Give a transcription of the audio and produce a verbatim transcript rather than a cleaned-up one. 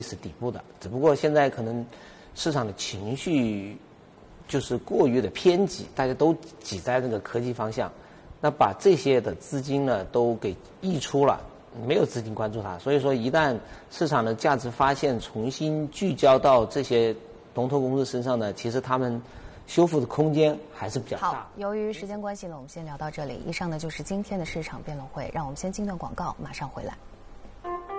是底部的，只不过现在可能市场的情绪就是过于的偏激，大家都挤在那个科技方向，那把这些的资金呢都给溢出了，没有资金关注它。所以说，一旦市场的价值发现重新聚焦到这些龙头公司身上呢，其实他们修复的空间还是比较大。 好，由于时间关系呢，我们先聊到这里。以上呢就是今天的市场辩论会，让我们先进段广告，马上回来。